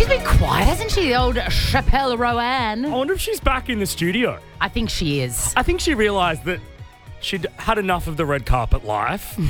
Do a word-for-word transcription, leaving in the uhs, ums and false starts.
She's been quiet, hasn't she, the old Chappelle I Roanne? wonder if she's back in the studio. I think she is. I think she realised that she'd had enough of the red carpet life